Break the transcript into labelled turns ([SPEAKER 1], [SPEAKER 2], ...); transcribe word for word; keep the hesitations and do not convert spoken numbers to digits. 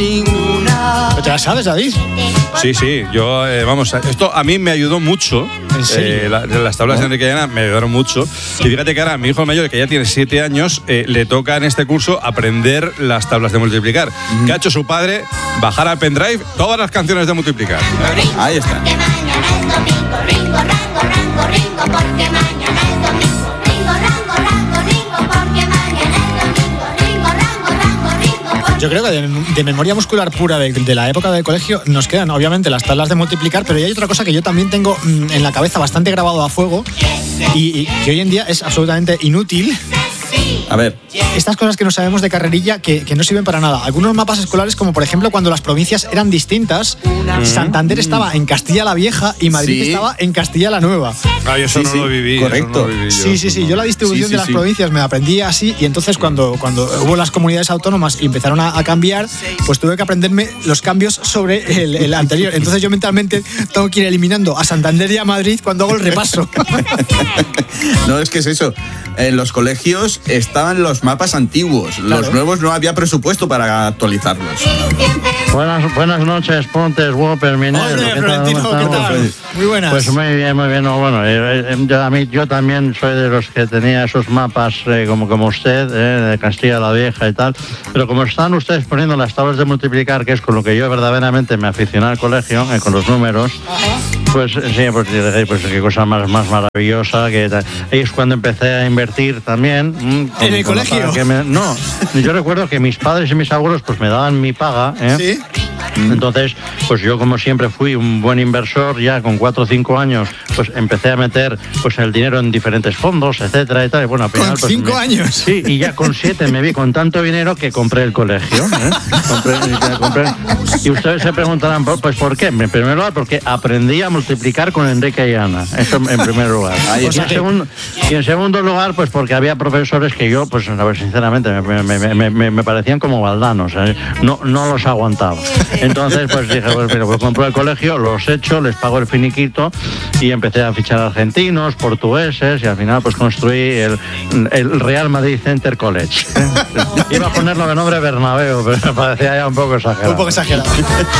[SPEAKER 1] ninguna.
[SPEAKER 2] ¿Te la sabes, David?
[SPEAKER 3] Sí, sí, yo, eh, vamos, esto a mí me ayudó mucho.
[SPEAKER 2] ¿En serio?
[SPEAKER 3] Eh, la, las tablas de Enrique y Ana me ayudaron mucho. Y fíjate que ahora mi hijo mayor, que ya tiene siete años, eh, le toca en este curso aprender las tablas de multiplicar. Mm. ¿Qué ha hecho su padre? Bajar al pendrive todas las canciones de multiplicar.
[SPEAKER 4] Ahí está.
[SPEAKER 5] Porque mañana es domingo, ringo, rango, rango, ringo, porque mañana es domingo. Ringo, rango, rango, ringo, porque mañana es domingo. Ringo, rango, rango, ringo, porque...
[SPEAKER 2] Yo creo que de, de memoria muscular pura de, de la época del colegio nos quedan obviamente las tablas de multiplicar, pero hay otra cosa que yo también tengo mmm, en la cabeza bastante grabado a fuego y, y que hoy en día es absolutamente inútil.
[SPEAKER 4] A ver.
[SPEAKER 2] Estas cosas que no sabemos de carrerilla que, que no sirven para nada. Algunos mapas escolares, como por ejemplo cuando las provincias eran distintas, mm. Santander estaba en Castilla la Vieja y Madrid sí. estaba en Castilla la Nueva.
[SPEAKER 3] Ay, eso
[SPEAKER 4] sí,
[SPEAKER 3] no
[SPEAKER 4] sí.
[SPEAKER 3] lo viví.
[SPEAKER 4] Correcto.
[SPEAKER 3] No lo viví yo,
[SPEAKER 2] sí, sí, sí.
[SPEAKER 3] no.
[SPEAKER 2] Yo la distribución sí, sí, de las
[SPEAKER 4] sí.
[SPEAKER 2] provincias me la aprendí así y entonces cuando, cuando hubo las comunidades autónomas y empezaron a, a cambiar, pues tuve que aprenderme los cambios sobre el, el anterior. Entonces yo mentalmente tengo que ir eliminando a Santander y a Madrid cuando hago el repaso.
[SPEAKER 4] No, es que es eso. En los colegios estaban los mapas antiguos. Los claro. nuevos no había presupuesto para actualizarlos.
[SPEAKER 6] Buenas, buenas noches, Pontes, Whopper, Minero.
[SPEAKER 2] Hola, Florentino, ¿qué tal? Muy buenas.
[SPEAKER 6] Pues muy bien, muy bien. No, bueno, eh, eh, yo, a mí, yo también soy de los que tenía esos mapas eh, como, como usted, eh, de Castilla la Vieja y tal. Pero como están ustedes poniendo las tablas de multiplicar, que es con lo que yo verdaderamente me aficioné al colegio, eh, con los números, pues sí, pues, pues qué cosa más, más maravillosa. Que ahí es cuando empecé a invertir también.
[SPEAKER 2] Mmm, con, ¿En el colegio?
[SPEAKER 6] Que me, no, yo recuerdo que mis padres y mis abuelos pues me daban mi paga. ¿eh?
[SPEAKER 2] ¿Sí?
[SPEAKER 6] Entonces, pues yo como siempre fui un buen inversor, ya con cuatro o cinco años, pues empecé a meter pues el dinero en diferentes fondos, etcétera, y tal. Y bueno, al final,
[SPEAKER 2] ¿Con
[SPEAKER 6] pues,
[SPEAKER 2] cinco
[SPEAKER 6] me,
[SPEAKER 2] años?
[SPEAKER 6] Sí, y ya con siete me vi con tanto dinero que compré el colegio. ¿eh? Compré, compré, y ustedes se preguntarán, pues ¿por qué? En primer lugar, porque aprendí a multiplicar con Enrique y Ana. Eso en primer lugar.
[SPEAKER 4] Ahí,
[SPEAKER 6] y, en segundo, y en segundo lugar, pues porque había profesores que yo, pues a ver, sinceramente, me, me, me, me, me parecían como baldanos. ¿eh? No, no los aguantaba. Entonces, pues dije, pues mira, pues compro el colegio, los echo, les pago el finiquito y empecé a fichar argentinos, portugueses y al final pues construí el, el Real Madrid Center College. Iba a ponerlo de nombre Bernabéu, pero me parecía ya un poco exagerado.
[SPEAKER 2] Un poco exagerado.